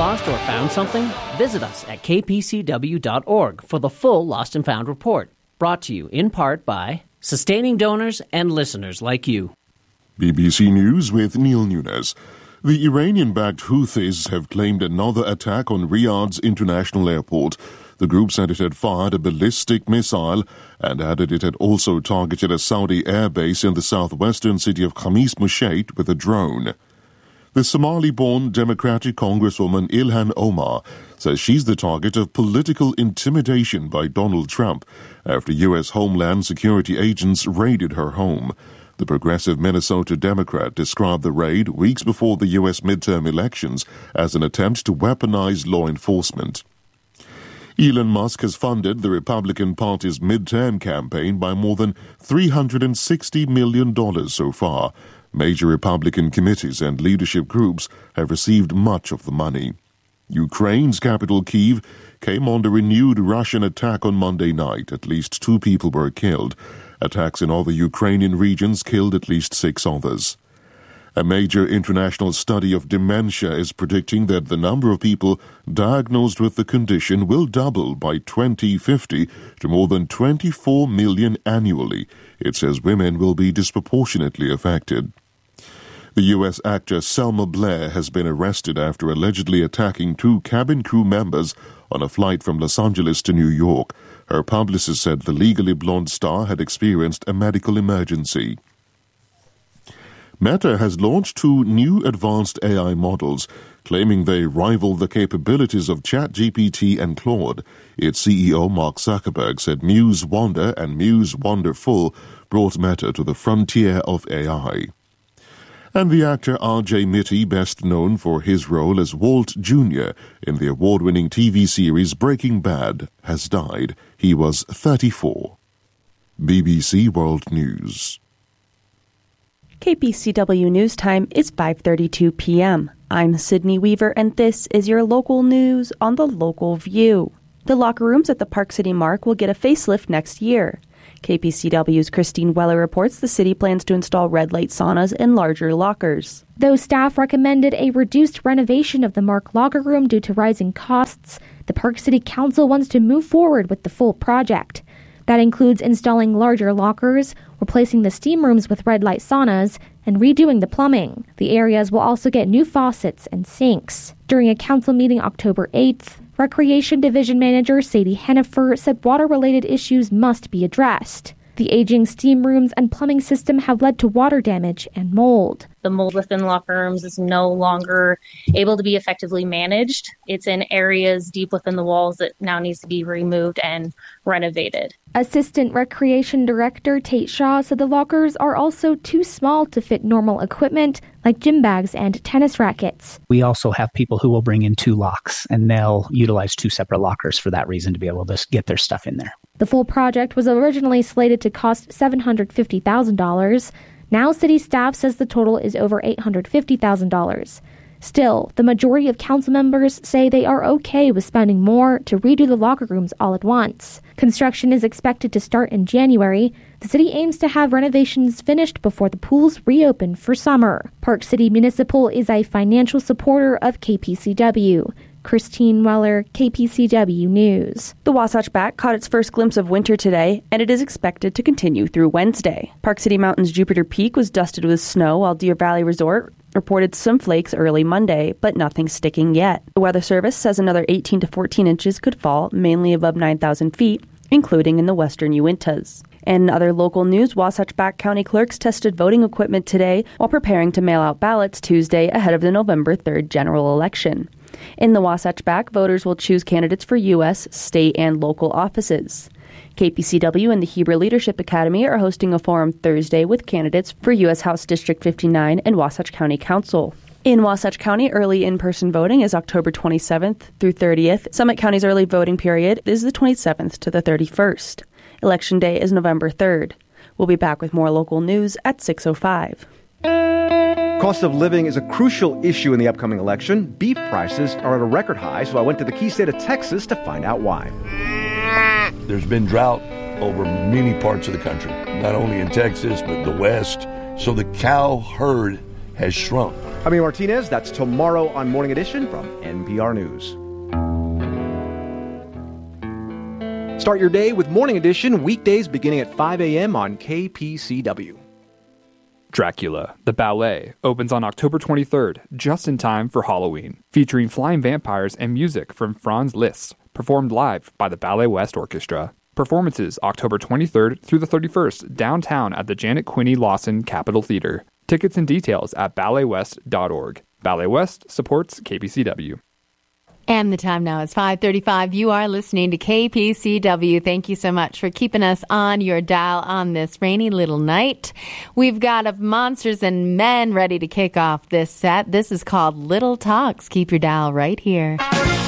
lost or found something? Visit us at kpcw.org for the full Lost and Found report. Brought to you in part by sustaining donors and listeners like you. BBC News with Neil Nunes. The Iranian-backed Houthis have claimed another attack on Riyadh's international airport. The group said it had fired a ballistic missile and added it had also targeted a Saudi airbase in the southwestern city of Khamis Musheit with a drone. The Somali-born Democratic Congresswoman Ilhan Omar says she's the target of political intimidation by Donald Trump after U.S. Homeland Security agents raided her home. The progressive Minnesota Democrat described the raid weeks before the U.S. midterm elections as an attempt to weaponize law enforcement. Elon Musk has funded the Republican Party's midterm campaign by more than $360 million so far. Major Republican committees and leadership groups have received much of the money. Ukraine's capital, Kyiv, came under renewed Russian attack on Monday night. At least 2 people were killed. Attacks in other Ukrainian regions killed at least 6 others. A major international study of dementia is predicting that the number of people diagnosed with the condition will double by 2050 to more than 24 million annually. It says women will be disproportionately affected. The U.S. actor Selma Blair has been arrested after allegedly attacking 2 cabin crew members on a flight from Los Angeles to New York. Her publicist said the Legally Blonde star had experienced a medical emergency. Meta has launched 2 new advanced AI models, claiming they rival the capabilities of ChatGPT and Claude. Its CEO Mark Zuckerberg said Muse Wonder and Muse Wonderful brought Meta to the frontier of AI. And the actor R.J. Mitty, best known for his role as Walt Jr. in the award-winning TV series Breaking Bad, has died. He was 34. BBC World News. KPCW News Time is 5:32 p.m. I'm Sydney Weaver, and this is your local news on the Local View. The locker rooms at the Park City Mark will get a facelift next year. KPCW's Christine Weller reports the city plans to install red light saunas and larger lockers. Though staff recommended a reduced renovation of the Mark locker room due to rising costs, the Park City Council wants to move forward with the full project. That includes installing larger lockers, replacing the steam rooms with red light saunas, and redoing the plumbing. The areas will also get new faucets and sinks. During a council meeting October 8th, Recreation Division Manager Sadie Hennifer said water-related issues must be addressed. The aging steam rooms and plumbing system have led to water damage and mold. The mold within locker rooms is no longer able to be effectively managed. It's in areas deep within the walls that now needs to be removed and renovated. Assistant Recreation Director Tate Shaw said the lockers are also too small to fit normal equipment like gym bags and tennis rackets. We also have people who will bring in 2 locks, and they'll utilize 2 separate lockers for that reason to be able to get their stuff in there. The full project was originally slated to cost $750,000. Now city staff says the total is over $850,000. Still, the majority of council members say they are okay with spending more to redo the locker rooms all at once. Construction is expected to start in January. The city aims to have renovations finished before the pools reopen for summer. Park City Municipal is a financial supporter of KPCW. Christine Weller, KPCW News. The Wasatch Back caught its first glimpse of winter today, and it is expected to continue through Wednesday. Park City Mountain's Jupiter Peak was dusted with snow, while Deer Valley Resort reported some flakes early Monday, but nothing sticking yet. The Weather Service says another 18 to 14 inches could fall, mainly above 9,000 feet, including in the western Uintas. And in other local news, Wasatch Back County clerks tested voting equipment today while preparing to mail out ballots Tuesday ahead of the November 3rd general election. In the Wasatch Back, voters will choose candidates for U.S., state, and local offices. KPCW and the Heber Leadership Academy are hosting a forum Thursday with candidates for U.S. House District 59 and Wasatch County Council. In Wasatch County, early in-person voting is October 27th through 30th. Summit County's early voting period is the 27th to the 31st. Election Day is November 3rd. We'll be back with more local news at 6:05. Cost of living is a crucial issue in the upcoming election. Beef prices are at a record high, so I went to the key state of Texas to find out why. There's been drought over many parts of the country, not only in Texas, but the West. So the cow herd has shrunk. I'm Ian Martinez. That's tomorrow on Morning Edition from NPR News. Start your day with Morning Edition, weekdays beginning at 5 a.m. on KPCW. Dracula, the ballet, opens on October 23rd, just in time for Halloween, featuring flying vampires and music from Franz Liszt, performed live by the Ballet West Orchestra. Performances October 23rd through the 31st downtown at the Janet Quinney Lawson Capitol Theater. Tickets and details at balletwest.org. Ballet West supports KPCW. And the time now is 5:35. You are listening to KPCW. Thank you so much for keeping us on your dial on this rainy little night. We've got Of Monsters and Men ready to kick off this set. This is called Little Talks. Keep your dial right here.